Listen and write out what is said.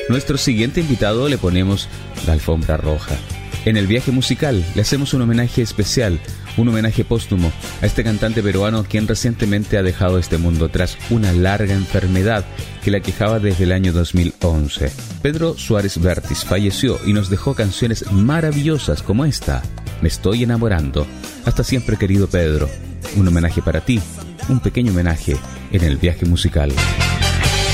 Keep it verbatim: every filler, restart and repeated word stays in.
Nuestro siguiente invitado le ponemos la alfombra roja. En el viaje musical le hacemos un homenaje especial, un homenaje póstumo a este cantante peruano quien recientemente ha dejado este mundo tras una larga enfermedad que la aquejaba desde el año dos mil once. Pedro Suárez Vértiz falleció y nos dejó canciones maravillosas como esta, Me estoy enamorando. Hasta siempre, querido Pedro. Un homenaje para ti, un pequeño homenaje en el viaje musical.